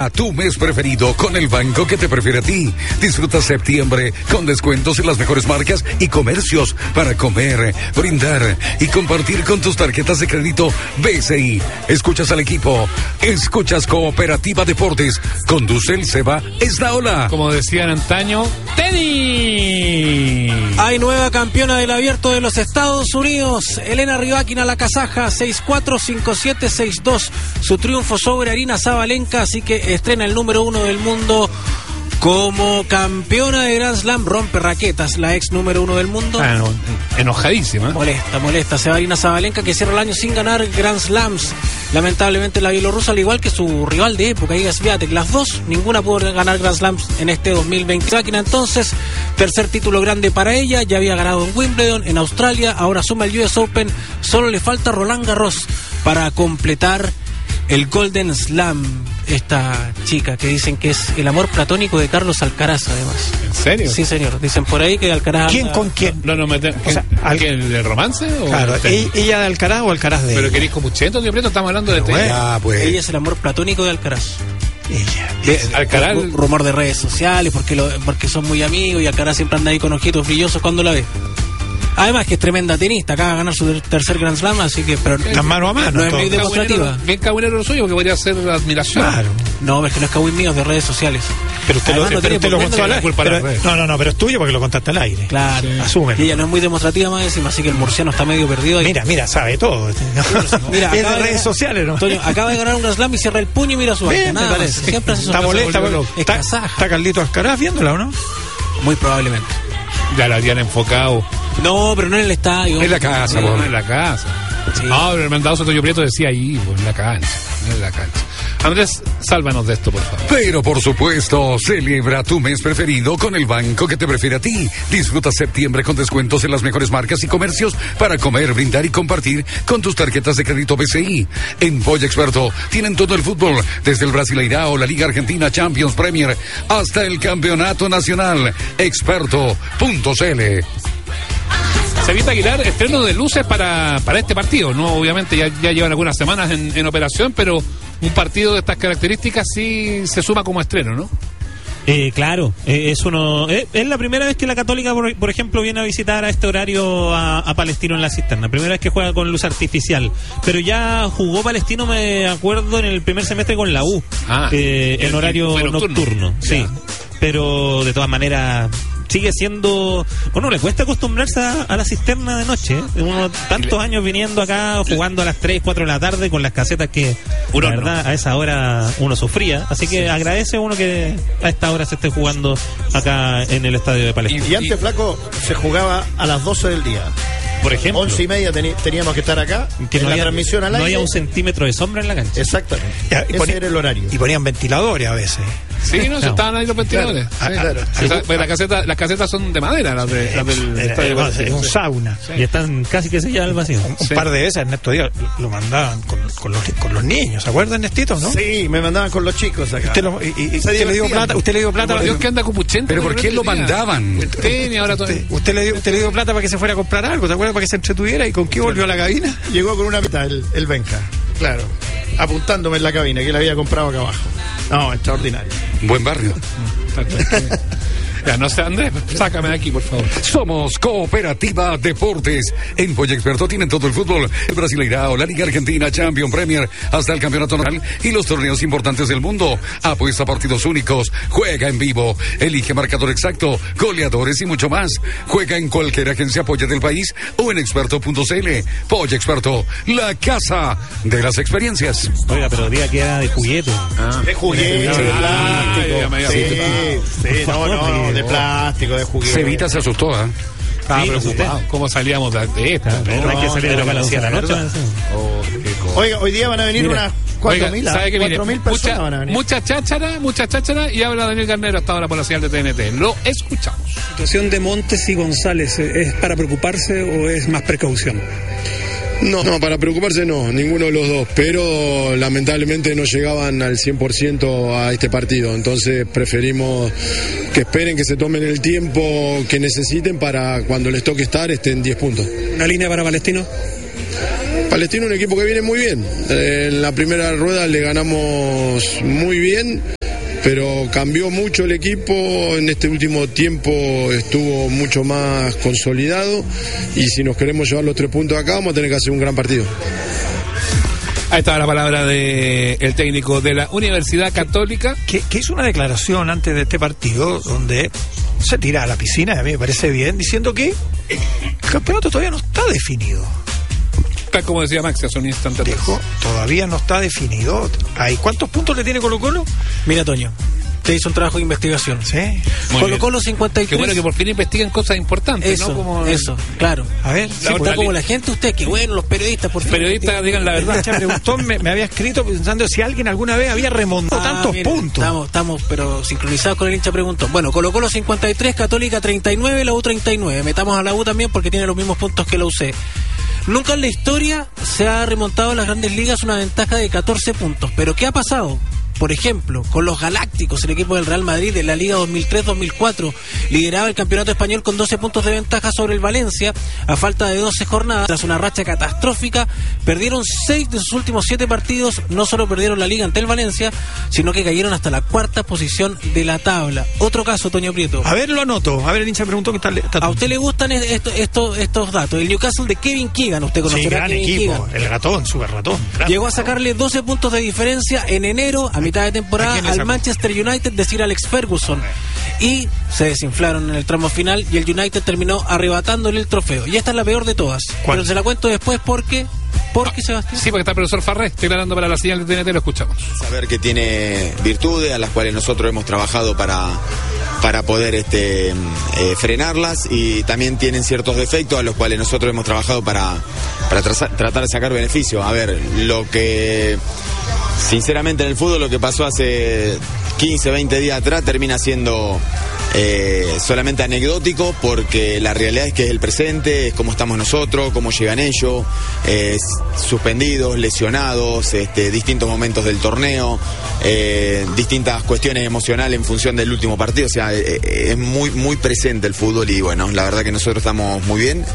tu mes preferido con el banco que te prefiere a ti. Disfruta septiembre con descuentos en las mejores marcas y comercios para comer, brindar y compartir con tus tarjetas de crédito BCI. Escuchas al equipo, escuchas Cooperativa Deportes. Conduce el Seba Esnaola. Como decían antaño, tenis. Hay nueva campeona del Abierto de los Estados Unidos, Elena Rybakina, la kazaja, 6-4, 5-7, 6-2. Su triunfo sobre Aryna Sabalenka, así que estrena el número 1 del mundo como campeona de Grand Slam. Rompe raquetas, la ex número 1 del mundo. Enojadísima. Molesta. Se va Aryna Sabalenka, que cierra el año sin ganar Grand Slams. Lamentablemente la bielorrusa, al igual que su rival de época, Iga Swiatek, las dos, ninguna pudo ganar Grand Slams en este 2020. Rybakina, entonces, tercer título grande para ella. Ya había ganado en Wimbledon, en Australia, ahora suma el US Open. Solo le falta Roland Garros para completar el Golden Slam. Esta chica que dicen que es el amor platónico de Carlos Alcaraz, además. ¿En serio? Sí, señor. Dicen por ahí que Alcaraz... ¿Quién con quién? ¿Quién, ¿el romance? O claro, ¿ella de Alcaraz o Alcaraz de ella? ¿Pero querés como Chento, tío Prieto? Estamos hablando de pues. Ella es el amor platónico de Alcaraz. Ella. Alcaraz... Rumor de redes sociales, porque son muy amigos y Alcaraz siempre anda ahí con ojitos brillosos cuando la ve. Además que es tremenda tenista, acaba de ganar su tercer Grand Slam, así que... Pero están mano a mano. No es muy demostrativa. Bien cabinero lo suyo, porque podría ser admiración. Claro. No, es que no es cabin mío, de redes sociales. Pero usted lo contó al aire. No, pero es tuyo porque lo contaste al aire. Claro. Sí. Asúmelo. Y ella no es muy demostrativa más encima, así que el murciano está medio perdido ahí. Mira, sabe todo. Mira, es de redes sociales, ¿no? Antonio, acaba de ganar un Grand Slam y cierra el puño y mira su arte. Me parece. Siempre hace está molesta. ¿Está Carlito Alcaraz viéndola o no? Muy probablemente. Ya la habían enfocado. No, pero no en el estadio. En la casa, en la casa. Sí. No, pero el mandado Sotoyo Prieto decía ahí, en la cancha. Andrés, sálvanos de esto, por favor. Pero por supuesto, celebra tu mes preferido con el banco que te prefiere a ti. Disfruta septiembre con descuentos en las mejores marcas y comercios para comer, brindar y compartir con tus tarjetas de crédito BCI. En Polla Experto tienen todo el fútbol, desde el Brasileirao, la Liga Argentina, Champions, Premier, hasta el Campeonato Nacional. Experto.cl. Sevita Aguilar, estreno de luces para este partido, ¿no? Obviamente ya llevan algunas semanas en operación, pero un partido de estas características sí se suma como estreno, ¿no? Claro, es la primera vez que la Católica, por ejemplo, viene a visitar a este horario a Palestino en la Cisterna. Primera vez que juega con luz artificial. Pero ya jugó Palestino, me acuerdo, en el primer semestre con la U. En horario nocturno. Sí. Pero de todas maneras... sigue siendo... Bueno, le cuesta acostumbrarse a la cisterna de noche, Uno tantos años viniendo acá, jugando a las 3, 4 de la tarde con las casetas que, la verdad, a esa hora uno sufría. Así que agradece uno que a esta hora se esté jugando acá en el estadio de Palestina. Y antes, Flaco, se jugaba a las 12 del día. Por ejemplo, 11:30 teníamos que estar acá, que en la transmisión al aire. No había un centímetro de sombra en la cancha. Exactamente. Ese era el horario. Y ponían ventiladores a veces. Sí, no, estaban ahí los ventiladores. Claro. Las casetas son de madera, las del estadio. Es un sauna. Sí. Y están casi que selladas al vacío. Un par de veces Ernesto Díaz lo mandaban con los niños, ¿se acuerdan, Ernestito, no? Sí, me mandaban con los chicos acá. Usted le dio plata. Por Dios, que anda cupuchento. Pero ¿por qué lo mandaban? Usted le dio plata para que se fuera a comprar algo, ¿te acuerdas? Para que se entretuviera. ¿Y con qué volvió a la cabina? Llegó con una mitad el Benja, claro, apuntándome en la cabina que la había comprado acá abajo. No, extraordinario. Buen barrio. Ya, no sé, Andrés, sácame de aquí, por favor. Somos Cooperativa Deportes. En Polla Experto tienen todo el fútbol, el Brasileirao, la Liga Argentina, Champions, Premier, hasta el Campeonato Nacional y los torneos importantes del mundo. Apuesta a partidos únicos, juega en vivo, elige marcador exacto, goleadores y mucho más. Juega en cualquier agencia Polla del país o en experto.cl. Polla Experto, la casa de las experiencias. Oiga, pero diga que era de juguete. De juguete, de plástico. De plástico, de juguete. Sevita se asustó, ¿eh? Estaba preocupado. ¿Cómo salíamos de esto? No hay que salir de la de la noche. Oiga, hoy día van a venir unas 4.000 personas van a venir. Mucha cháchara y habla Daniel Garnero hasta ahora por la señal de TNT. Lo escuchamos. La situación de Montes y González, ¿es para preocuparse o es más precaución? No, para preocuparse no, ninguno de los dos, pero lamentablemente no llegaban al 100% a este partido, entonces preferimos que esperen, que se tomen el tiempo que necesiten para cuando les toque estar estén 10 puntos. ¿Una línea para Palestino? Palestino es un equipo que viene muy bien. En la primera rueda le ganamos muy bien, pero cambió mucho el equipo. En este último tiempo estuvo mucho más consolidado, y si nos queremos llevar los 3 puntos acá, vamos a tener que hacer un gran partido. Ahí estaba la palabra del técnico de la Universidad Católica, que hizo una declaración antes de este partido donde se tira a la piscina, y a mí me parece bien, diciendo que el campeonato todavía no está definido. tal como decía Maxi hace un instante atrás. Todavía no está definido. ¿Cuántos puntos le tiene Colo-Colo? Mira, Toño, te hizo un trabajo de investigación. Sí. Colo-Colo 53. Qué bueno que por fin investiguen cosas importantes, eso, ¿no? Como eso, claro. A ver, sí, está como la gente, usted, que bueno, los periodistas, por fin. Periodistas digan la verdad. Preguntó, me había escrito pensando si alguien alguna vez había remontado tantos puntos. Estamos, pero sincronizados con el hincha preguntó. Bueno, Colo-Colo 53, Católica 39, la U 39. Metamos a la U también porque tiene los mismos puntos que la UC. Nunca en la historia se ha remontado en las Grandes Ligas una ventaja de 14 puntos. ¿Pero qué ha pasado? Por ejemplo, con los Galácticos, el equipo del Real Madrid de la Liga 2003-2004, lideraba el campeonato español con 12 puntos de ventaja sobre el Valencia, a falta de 12 jornadas. Tras una racha catastrófica, perdieron 6 de sus últimos 7 partidos. No solo perdieron la Liga ante el Valencia, sino que cayeron hasta la 4ª posición de la tabla. Otro caso, Toño Prieto. A ver, lo anoto. A ver, el hincha preguntó qué tal. ¿A usted le gustan estos datos? El Newcastle de Kevin Keegan, usted conocerá. Sí, gran Kevin equipo. Keegan. El ratón, super ratón. Gran. Llegó a sacarle 12 puntos de diferencia en enero, a mitad de temporada, al Manchester United de Sir Alex Ferguson, y se desinflaron en el tramo final y el United terminó arrebatándole el trofeo. Y esta es la peor de todas. ¿Cuál? Pero se la cuento después porque Sebastián. Sí, porque está el profesor Farré, estoy hablando para la señal de TNT, lo escuchamos. Saber que tiene virtudes a las cuales nosotros hemos trabajado para poder frenarlas, y también tienen ciertos defectos a los cuales nosotros hemos trabajado para tratar de sacar beneficio. A ver, lo que sinceramente en el fútbol lo que pasó hace 15, 20 días atrás termina siendo solamente anecdótico, porque la realidad es que es el presente, es cómo estamos nosotros, cómo llegan ellos, suspendidos, lesionados, distintos momentos del torneo, distintas cuestiones emocionales en función del último partido. O sea, es muy, muy presente el fútbol, y bueno, la verdad que nosotros estamos muy bien,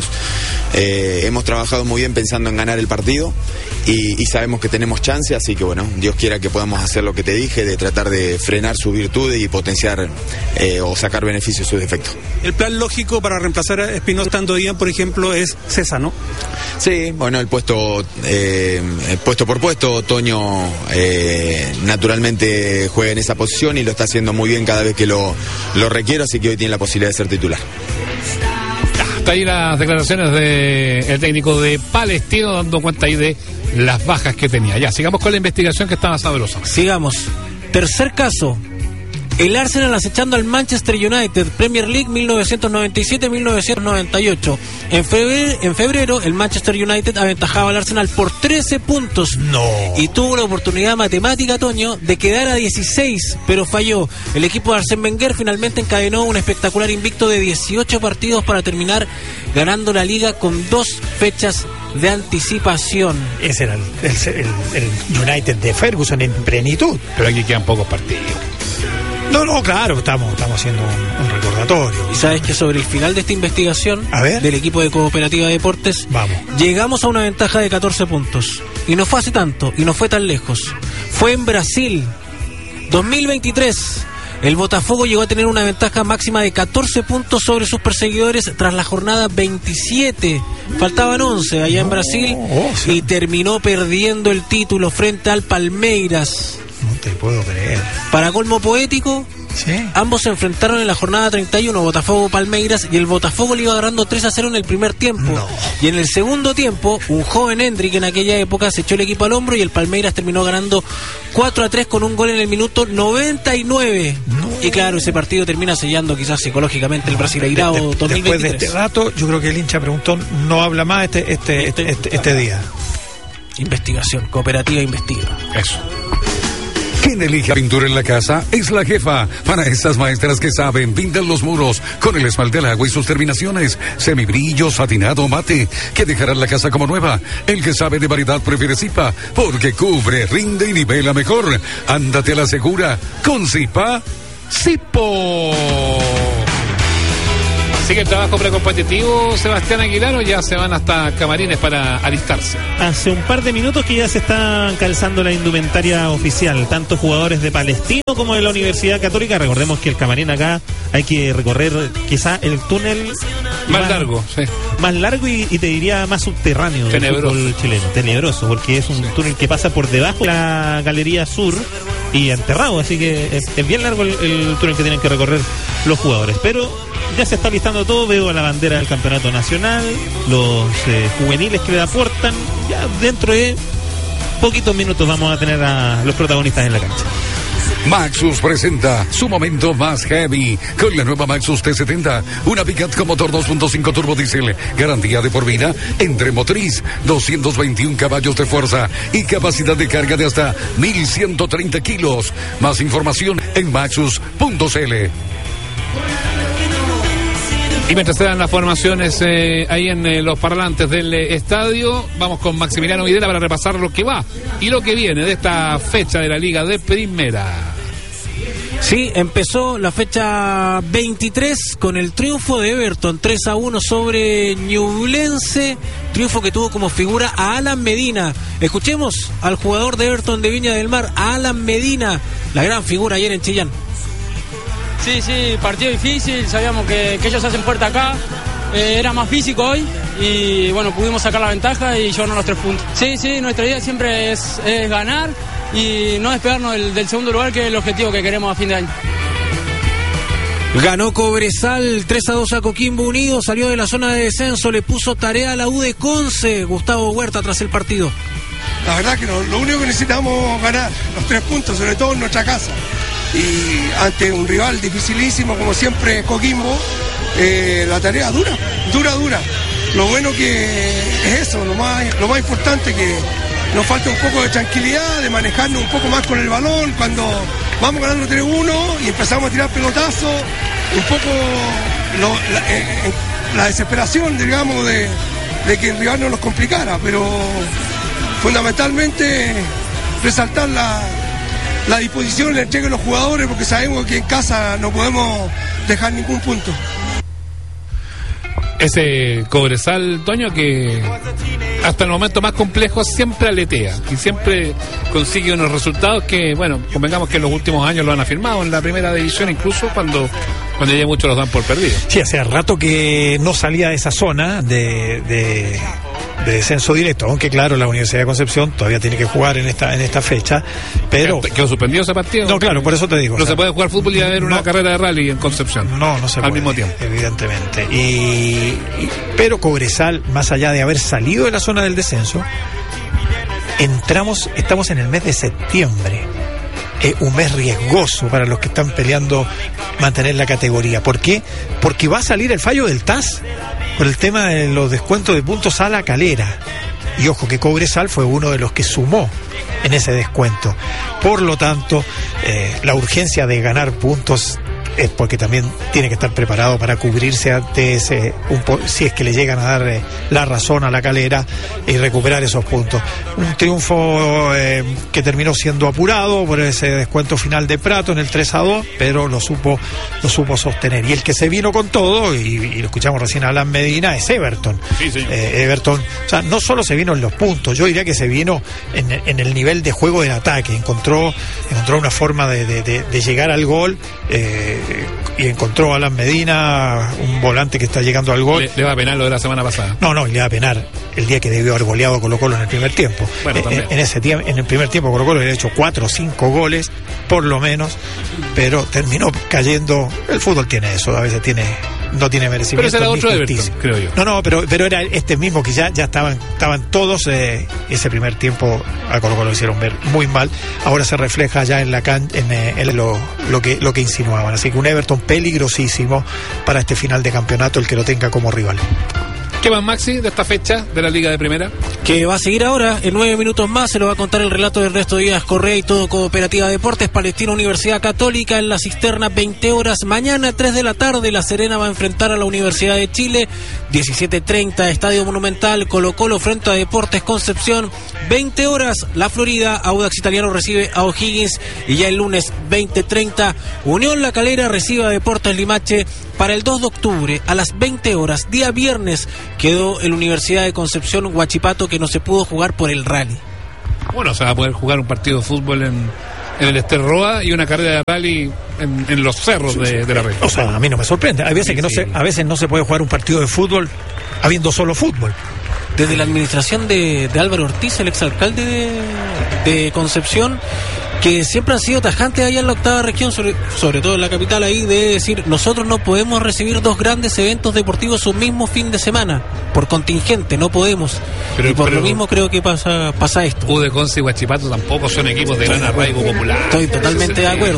hemos trabajado muy bien pensando en ganar el partido, y sabemos que tenemos chance, así que bueno, Dios quiera que podamos hacer lo que te dije, de tratar de frenar sus virtudes y potenciar o sacar beneficio de sus defectos. El plan lógico para reemplazar a Espinosa estando bien, por ejemplo, es César, ¿no? Sí, bueno, el puesto por puesto, Toño naturalmente juega en esa posición y lo está haciendo muy bien cada vez que lo requiero, así que hoy tiene la posibilidad de ser titular. Hasta ahí las declaraciones del técnico de Palestino, dando cuenta ahí de las bajas que tenía. Ya, sigamos con la investigación que estaba sabrosa. Sigamos. Tercer caso. El Arsenal acechando al Manchester United, Premier League 1997-1998. En febrero, el Manchester United aventajaba al Arsenal por 13 puntos. No. Y tuvo la oportunidad matemática, Toño, de quedar a 16, pero falló. El equipo de Arsène Wenger finalmente encadenó un espectacular invicto de 18 partidos para terminar ganando la Liga con 2 fechas de anticipación. Ese era el United de Ferguson en plenitud. Pero aquí quedan pocos partidos. No, claro, estamos haciendo un recordatorio. Y sabes que sobre el final de esta investigación, a ver, del equipo de Cooperativa Deportes, llegamos a una ventaja de 14 puntos. Y no fue hace tanto, y no fue tan lejos. Fue en Brasil, 2023. El Botafogo llegó a tener una ventaja máxima de 14 puntos sobre sus perseguidores tras la jornada 27. Faltaban 11 allá en Brasil, y terminó perdiendo el título frente al Palmeiras. No te puedo creer. Para colmo poético, ¿sí? Ambos se enfrentaron en la jornada 31, Botafogo-Palmeiras, y el Botafogo le iba ganando 3-0 en el primer tiempo. No. Y en el segundo tiempo, un joven Hendrik en aquella época se echó el equipo al hombro y el Palmeiras terminó ganando 4-3 con un gol en el minuto 99. No. Y claro, ese partido termina sellando quizás psicológicamente el Brasileirao 2023. Después de este rato, yo creo que el hincha preguntó no habla más este día. Investigación, Cooperativa investiga. Eso. Quien elige pintura en la casa es la jefa. Para estas maestras que saben, pintan los muros con el esmalte al agua y sus terminaciones, semibrillo, satinado, mate, que dejarán la casa como nueva. El que sabe de variedad prefiere Zipa, porque cubre, rinde y nivela mejor. Ándate a la segura con Zipa Zipo. Sigue el trabajo precompetitivo, Sebastián Aguilar, o ya se van hasta camarines para alistarse. Hace un par de minutos que ya se están calzando la indumentaria oficial, tanto jugadores de Palestino como de la Universidad Católica. Recordemos que el camarín acá hay que recorrer quizá el túnel más largo, sí. Más largo y te diría más subterráneo del fútbol chileno. Tenebroso, porque es un túnel que pasa por debajo de la Galería Sur y enterrado, así que es bien largo el túnel que tienen que recorrer los jugadores. Pero ya se está listando todo, veo la bandera del campeonato nacional, los juveniles que le aportan. Ya dentro de poquitos minutos vamos a tener a los protagonistas en la cancha. Maxus presenta su momento más heavy con la nueva Maxus T70, una pickup con motor 2.5 turbo diésel, garantía de por vida, entre motriz, 221 caballos de fuerza y capacidad de carga de hasta 1.130 kilos. Más información en maxus.cl. Y mientras se dan las formaciones ahí en los parlantes del estadio, vamos con Maximiliano Videla para repasar lo que va y lo que viene de esta fecha de la Liga de Primera. Sí, empezó la fecha 23 con el triunfo de Everton 3-1 sobre Ñublense, triunfo que tuvo como figura a Alan Medina. Escuchemos al jugador de Everton de Viña del Mar, a Alan Medina, la gran figura ayer en Chillán. Sí, partido difícil, sabíamos que ellos hacen fuerte acá, era más físico hoy y bueno, pudimos sacar la ventaja y llevarnos los 3 puntos. Sí, nuestra idea siempre es ganar y no despegarnos del segundo lugar, que es el objetivo que queremos a fin de año. Ganó Cobresal 3-2 a Coquimbo Unido, salió de la zona de descenso, le puso tarea a la U de Conce, Gustavo Huerta tras el partido. La verdad que lo único que necesitamos ganar, los 3 puntos, sobre todo en nuestra casa. Y ante un rival dificilísimo como siempre Coquimbo, la tarea dura. Lo bueno que es eso, lo más importante, que nos falta un poco de tranquilidad, de manejarnos un poco más con el balón cuando vamos ganando 3-1 y empezamos a tirar pelotazos, un poco la desesperación, digamos, de que el rival no nos complicara, pero fundamentalmente resaltar la disposición, la entrega de los jugadores, porque sabemos que en casa no podemos dejar ningún punto. Ese Cobresal, Toño, que hasta el momento más complejo siempre aletea y siempre consigue unos resultados que, bueno, convengamos que en los últimos años lo han afirmado en la primera división, incluso cuando ya muchos los dan por perdido. Sí, hace rato que no salía de esa zona de descenso directo, aunque claro, la Universidad de Concepción todavía tiene que jugar en esta fecha, pero... ¿Quedó suspendido ese partido? No, claro, por eso te digo. No se puede jugar fútbol y haber una carrera de rally en Concepción. No se puede. Al mismo tiempo. Evidentemente. Pero Cobresal, más allá de haber salido de la zona del descenso, estamos en el mes de septiembre. Un mes riesgoso para los que están peleando mantener la categoría. ¿Por qué? Porque va a salir el fallo del TAS por el tema de los descuentos de puntos a la Calera. Y ojo que Cobresal fue uno de los que sumó en ese descuento. Por lo tanto, la urgencia de ganar puntos es porque también tiene que estar preparado para cubrirse ante si es que le llegan a dar la razón a la Calera y recuperar esos puntos. Un triunfo que terminó siendo apurado por ese descuento final de Prato en el 3-2, pero lo supo sostener. Y el que se vino con todo, y lo escuchamos recién a Alan Medina, es Everton. Sí, señor. Everton, o sea, no solo se vino en los puntos, yo diría que se vino en el nivel de juego del ataque. Encontró una forma de llegar al gol, y encontró a Alan Medina, un volante que está llegando al gol. ¿Le va a penar lo de la semana pasada? No, y le va a penar el día que debió haber goleado Colo-Colo en el primer tiempo. Bueno, en el primer tiempo Colo-Colo había hecho 4 o 5 goles, por lo menos, pero terminó cayendo. El fútbol tiene eso, a veces no tiene merecimiento. Pero ese era otro Everton, creo yo. No, pero era este mismo que ya estaban todos. Ese primer tiempo a Colo-Colo lo hicieron ver muy mal. Ahora se refleja ya en lo que insinuaban. Así que un Everton peligrosísimo para este final de campeonato, el que lo tenga como rival. ¿Qué más, Maxi, de esta fecha de la Liga de Primera? Que va a seguir ahora, en 9 minutos más, se lo va a contar el relato de Ernesto Díaz Correa y todo Cooperativa Deportes. Palestino Universidad Católica en la Cisterna, 20 horas. Mañana, 3 de la tarde, La Serena va a enfrentar a la Universidad de Chile. 17:30, Estadio Monumental, Colo-Colo frente a Deportes Concepción. 20 horas, La Florida, Audax Italiano recibe a O'Higgins. Y ya el lunes, 20:30, Unión La Calera recibe a Deportes Limache para el 2 de octubre a las 20 horas, día viernes, quedó en la Universidad de Concepción Huachipato, que no se pudo jugar por el rally. Bueno, se va a poder jugar un partido de fútbol en el Ester Roa y una carrera de rally en los cerros de la región. O sea, a mí no me sorprende. Hay veces a veces no se puede jugar un partido de fútbol habiendo solo fútbol. Desde la administración de Álvaro Ortiz, el exalcalde de Concepción, que siempre han sido tajantes allá en la octava región, sobre todo en la capital, ahí de decir, nosotros no podemos recibir dos grandes eventos deportivos un mismo fin de semana, por contingente, no podemos. Pero lo mismo creo que pasa esto. U de Conce y Huachipato tampoco son equipos de gran arraigo popular. Estoy totalmente de acuerdo,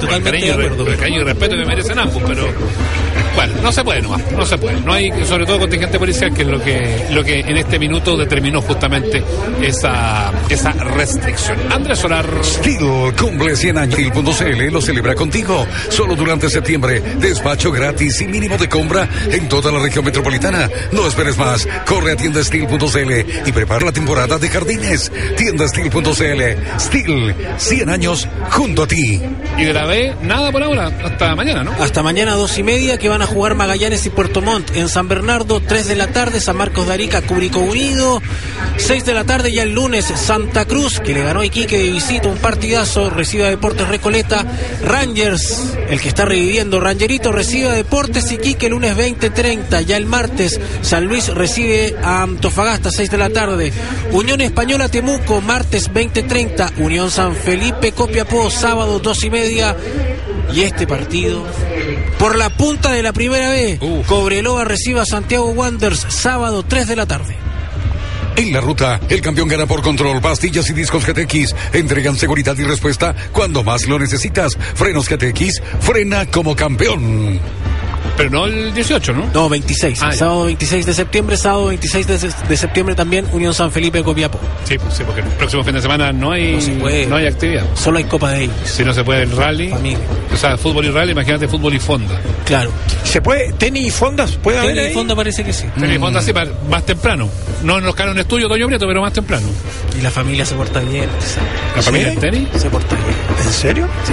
Cariño y respeto que merecen ambos, pero bueno, no se puede nomás, no se puede. No hay, sobre todo contingente policial, que es lo que en este minuto determinó justamente esa restricción. Andrés Solar. Steel cumple 100 años. Steel.cl lo celebra contigo. Solo durante septiembre. Despacho gratis y mínimo de compra en toda la región metropolitana. No esperes más. Corre a tienda Steel.cl y prepara la temporada de jardines. Tienda Steel.cl. Steel, 100 años junto a ti. Y de la B, nada por ahora. Hasta mañana, ¿no? Hasta mañana 2:30, que van a jugar Magallanes y Puerto Montt. En San Bernardo, 3 de la tarde, San Marcos de Arica, Curicó Unido. 6 de la tarde ya el lunes, Santa Cruz, que le ganó a Iquique de visita, un partidazo, recibe a Deportes Recoleta. Rangers, el que está reviviendo, Rangerito, recibe a Deportes Iquique, lunes 20:30. Ya el martes, San Luis recibe a Antofagasta, 6 de la tarde. Unión Española Temuco, martes 20:30. Unión San Felipe Copiapó, sábado 2:30. Y este partido, por la punta de la primera B, Cobreloa recibe a Santiago Wanderers, sábado 3 de la tarde. En la ruta, el campeón gana por control. Pastillas y discos GTX entregan seguridad y respuesta cuando más lo necesitas. Frenos GTX, frena como campeón. Pero no el 18, ¿no? No, 26. Sábado 26 de septiembre, sábado 26 de septiembre también, Unión San Felipe Copiapó. Sí, porque el próximo fin de semana no hay actividad. Solo hay Copa de ellos. Si no se puede el rally. Familia. O sea, fútbol y rally, imagínate fútbol y fonda. Claro. ¿Se puede? ¿Tenis y fondas? ¿Puede haber Tenis y fonda? Parece que sí. Tenis y fonda sí, más temprano. No en los cánones tuyos, Toño Prieto, pero más temprano. Y la familia se porta bien. ¿La familia en tenis? Se porta bien. ¿En serio? Sí.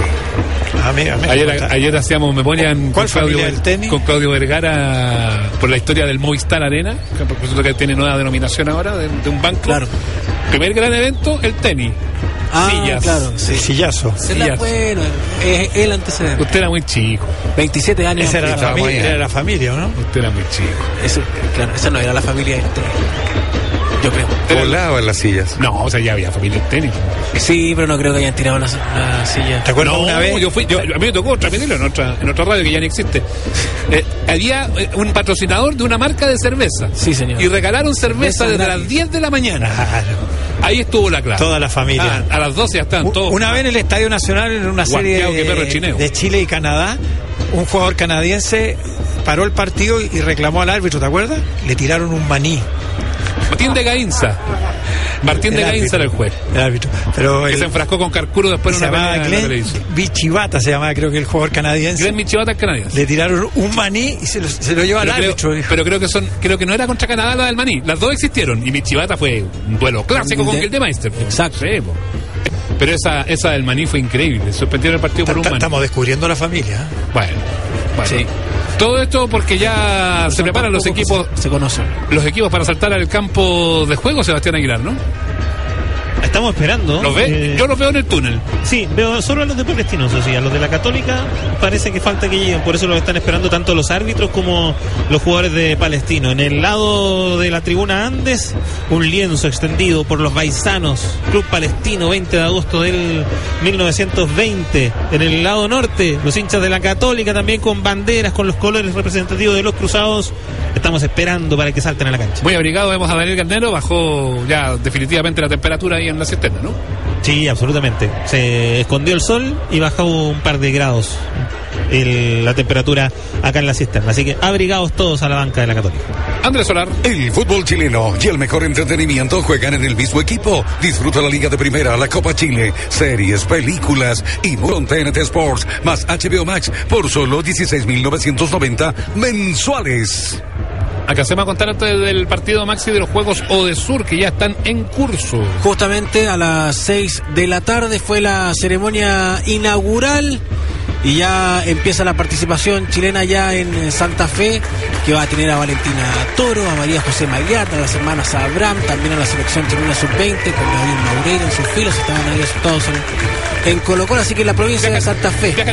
Ayer hacíamos memoria con Claudio Vergara por la historia del Movistar Arena, que tiene nueva denominación ahora, de un banco. Claro. Primer gran evento, el tenis. Sillas. Claro, sí. Sillazo. Bueno, es el antecedente. Usted era muy chico. 27 años. Esa era la familia, ¿no? Usted era muy chico. Esa no era la familia del tenis. Yo creo. Volaba en las sillas. No, o sea, ya había familia del tenis. Sí, pero no creo que hayan tirado la silla. ¿Te acuerdas una vez? A mí me tocó transmitirlo en otra radio que ya no existe. Había un patrocinador de una marca de cerveza. Sí, señor. Y regalaron cerveza desde las 10 de la mañana. Claro. Ahí estuvo la clave. Toda la familia. A las 12 ya estaban todos. Una vez en el Estadio Nacional, en una serie de Chile y Canadá, un jugador canadiense paró el partido y reclamó al árbitro, ¿te acuerdas? Le tiraron un maní. Martín de Gainza era el juez. El árbitro. Pero que se enfrascó con Carcuro después en una pelea en la televisión. Michibata se llamaba, creo que el jugador canadiense. Glenn Michibata es canadiense. Le tiraron un maní y se lo lleva al árbitro. Pero creo que no era contra Canadá la del maní. Las dos existieron. Y Michibata fue un duelo clásico con Gildemeister. Exacto. Sí, pero esa del maní fue increíble. Suspendieron el partido por un maní. Estamos descubriendo la familia. Bueno. Sí. Todo esto porque ya se preparan los equipos. Se conocen. Los equipos para saltar al campo de juego, Sebastián Aguilar, ¿no? Estamos esperando. ¿Los ve? Yo los veo en el túnel. Sí, veo solo a los de Palestinos, o sea, a los de la Católica parece que falta que lleguen, por eso los están esperando tanto los árbitros como los jugadores de Palestino. En el lado de la tribuna Andes, un lienzo extendido por los Baisanos, Club Palestino, 20 de agosto del 1920. En el lado norte, los hinchas de la Católica también con banderas, con los colores representativos de los cruzados. Estamos esperando para que salten a la cancha. Muy abrigado vemos a Daniel Garnero, bajó ya definitivamente la temperatura ahí en la cisterna, ¿no? Sí, absolutamente. Se escondió el sol y bajó un par de grados la temperatura acá en la cisterna. Así que abrigados todos a la banca de la Católica. Andrés Solar. El fútbol chileno y el mejor entretenimiento juegan en el mismo equipo. Disfruta la Liga de Primera, la Copa Chile, series, películas y con TNT Sports más HBO Max por solo 16.990 mensuales. Acá se me va a contar antes del partido Maxi de los Juegos Odesur, que ya están en curso. Justamente a las 6 de la tarde fue la ceremonia inaugural Y ya empieza la participación chilena ya en Santa Fe, que va a tener a Valentina Toro, a María José Maillard, a las hermanas Abraham, también a la selección chilena sub-20, con David Maureira en sus filas, estaban ahí todos en Colo-Colo, así que en la provincia de Santa Fe.